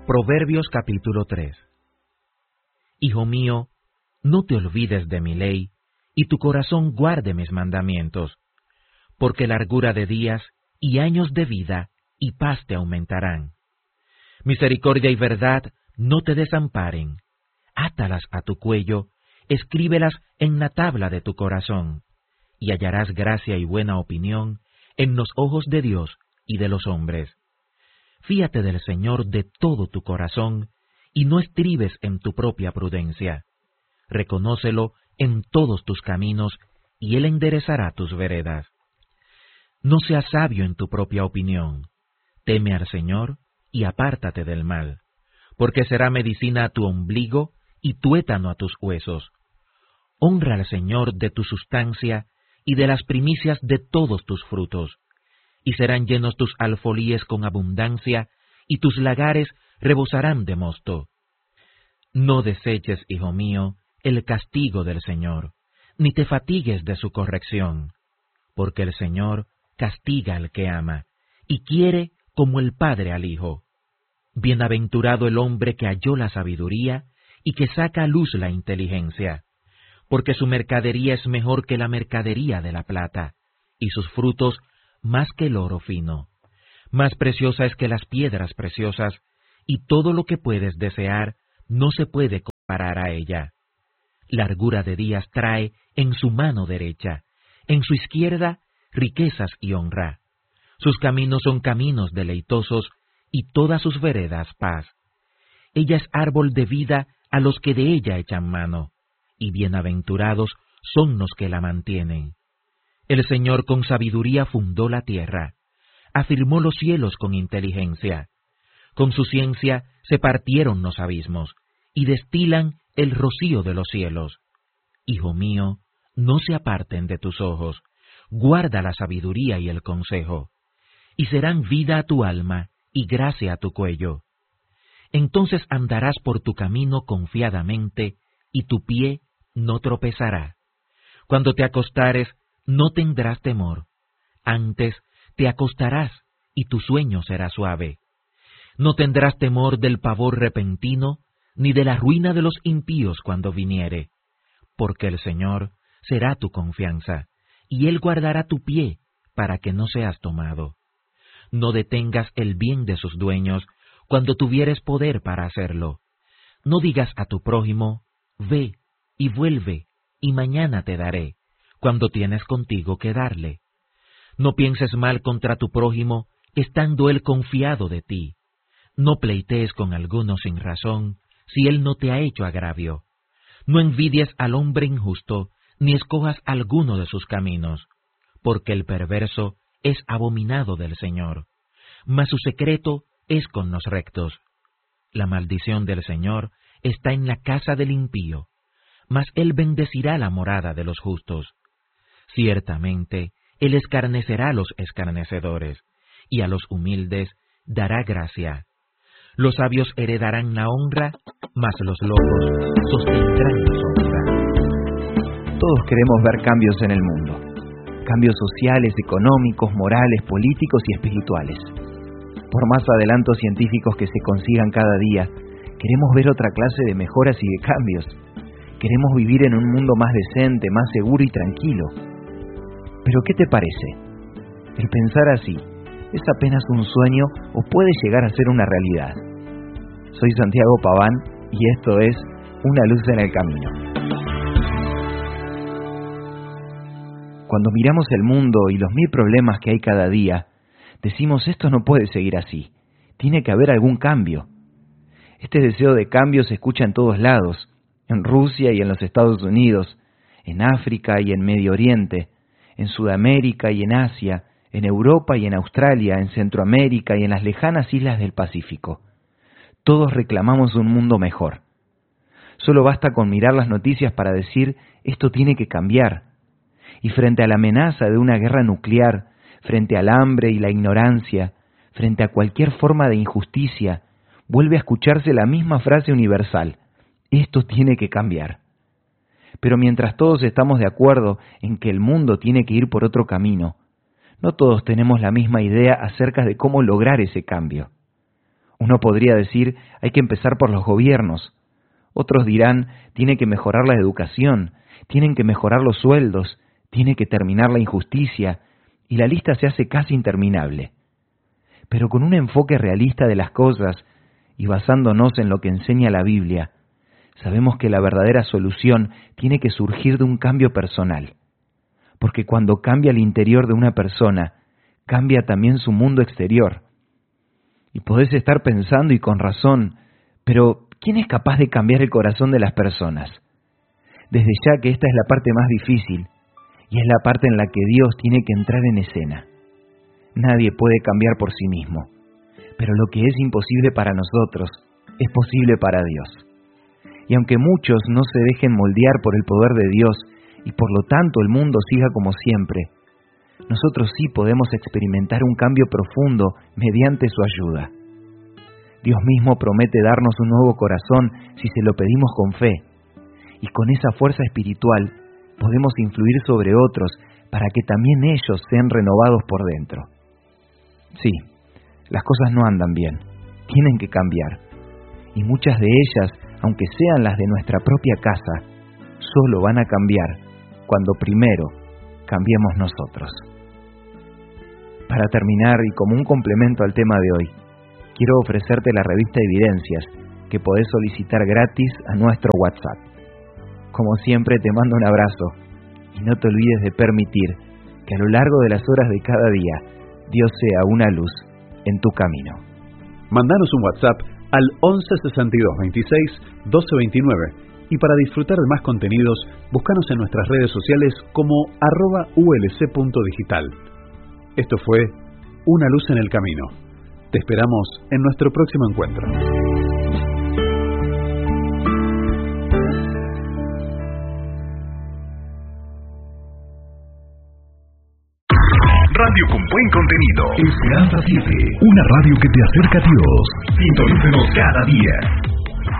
Proverbios capítulo 3. Hijo mío, no te olvides de mi ley, y tu corazón guarde mis mandamientos, porque largura de días y años de vida y paz te aumentarán. Misericordia y verdad no te desamparen. Átalas a tu cuello, escríbelas en la tabla de tu corazón, y hallarás gracia y buena opinión en los ojos de Dios y de los hombres. Fíate del Señor de todo tu corazón, y no estribes en tu propia prudencia. Reconócelo en todos tus caminos, y Él enderezará tus veredas. No seas sabio en tu propia opinión. Teme al Señor y apártate del mal, porque será medicina a tu ombligo y tuétano a tus huesos. Honra al Señor de tu sustancia y de las primicias de todos tus frutos, y serán llenos tus alfolíes con abundancia, y tus lagares rebosarán de mosto. No deseches, hijo mío, el castigo del Señor, ni te fatigues de su corrección, porque el Señor castiga al que ama, y quiere como el padre al hijo. Bienaventurado el hombre que halló la sabiduría, y que saca a luz la inteligencia, porque su mercadería es mejor que la mercadería de la plata, y sus frutos más que el oro fino. Más preciosa es que las piedras preciosas, y todo lo que puedes desear no se puede comparar a ella. Largura de días trae en su mano derecha, en su izquierda riquezas y honra. Sus caminos son caminos deleitosos, y todas sus veredas paz. Ella es árbol de vida a los que de ella echan mano, y bienaventurados son los que la mantienen. El Señor con sabiduría fundó la tierra, afirmó los cielos con inteligencia. Con su ciencia se partieron los abismos, y destilan el rocío de los cielos. Hijo mío, no se aparten de tus ojos, guarda la sabiduría y el consejo, y serán vida a tu alma y gracia a tu cuello. Entonces andarás por tu camino confiadamente, y tu pie no tropezará. Cuando te acostares, no tendrás temor. Antes te acostarás, y tu sueño será suave. No tendrás temor del pavor repentino, ni de la ruina de los impíos cuando viniere, porque el Señor será tu confianza, y Él guardará tu pie, para que no seas tomado. No detengas el bien de sus dueños, cuando tuvieres poder para hacerlo. No digas a tu prójimo, ve y vuelve, y mañana te daré, cuando tienes contigo que darle. No pienses mal contra tu prójimo, estando él confiado de ti. No pleitees con alguno sin razón, si él no te ha hecho agravio. No envidies al hombre injusto, ni escojas alguno de sus caminos, porque el perverso es abominado del Señor, mas su secreto es con los rectos. La maldición del Señor está en la casa del impío, mas Él bendecirá la morada de los justos. Ciertamente, Él escarnecerá a los escarnecedores, y a los humildes dará gracia. Los sabios heredarán la honra, mas los locos sostendrán deshonra. Todos queremos ver cambios en el mundo. Cambios sociales, económicos, morales, políticos y espirituales. Por más adelantos científicos que se consigan cada día, queremos ver otra clase de mejoras y de cambios. Queremos vivir en un mundo más decente, más seguro y tranquilo. Pero ¿qué te parece? El pensar así, ¿es apenas un sueño o puede llegar a ser una realidad? Soy Santiago Paván y esto es Una luz en el camino. Cuando miramos el mundo y los 1000 problemas que hay cada día, decimos esto no puede seguir así, tiene que haber algún cambio. Este deseo de cambio se escucha en todos lados, en Rusia y en los Estados Unidos, en África y en Medio Oriente, en Sudamérica y en Asia, en Europa y en Australia, en Centroamérica y en las lejanas islas del Pacífico. Todos reclamamos un mundo mejor. Solo basta con mirar las noticias para decir esto tiene que cambiar. Y frente a la amenaza de una guerra nuclear, frente al hambre y la ignorancia, frente a cualquier forma de injusticia, vuelve a escucharse la misma frase universal: esto tiene que cambiar. Pero mientras todos estamos de acuerdo en que el mundo tiene que ir por otro camino, no todos tenemos la misma idea acerca de cómo lograr ese cambio. Uno podría decir, hay que empezar por los gobiernos. Otros dirán, tiene que mejorar la educación, tienen que mejorar los sueldos, tiene que terminar la injusticia, y la lista se hace casi interminable. Pero con un enfoque realista de las cosas, y basándonos en lo que enseña la Biblia, sabemos que la verdadera solución tiene que surgir de un cambio personal. Porque cuando cambia el interior de una persona, cambia también su mundo exterior. Y podés estar pensando, y con razón, pero ¿quién es capaz de cambiar el corazón de las personas? Desde ya que esta es la parte más difícil, y es la parte en la que Dios tiene que entrar en escena. Nadie puede cambiar por sí mismo, pero lo que es imposible para nosotros, es posible para Dios. Y aunque muchos no se dejen moldear por el poder de Dios, y por lo tanto el mundo siga como siempre, nosotros sí podemos experimentar un cambio profundo mediante su ayuda. Dios mismo promete darnos un nuevo corazón si se lo pedimos con fe, y con esa fuerza espiritual podemos influir sobre otros para que también ellos sean renovados por dentro. Sí, las cosas no andan bien, tienen que cambiar, y muchas de ellas, aunque sean las de nuestra propia casa, solo van a cambiar cuando primero cambiemos nosotros. Para terminar, y como un complemento al tema de hoy, quiero ofrecerte la revista Evidencias, que podés solicitar gratis a nuestro WhatsApp. Como siempre, te mando un abrazo, y no te olvides de permitir que a lo largo de las horas de cada día, Dios sea una luz en tu camino. Mandanos un WhatsApp al 11 62 26 12 29, y para disfrutar de más contenidos, búscanos en nuestras redes sociales como @ulc.digital. Esto fue Una Luz en el Camino. Te esperamos en nuestro próximo encuentro. Radio con buen contenido. Esperanza 7, una radio que te acerca a Dios. Sintonícenos cada día.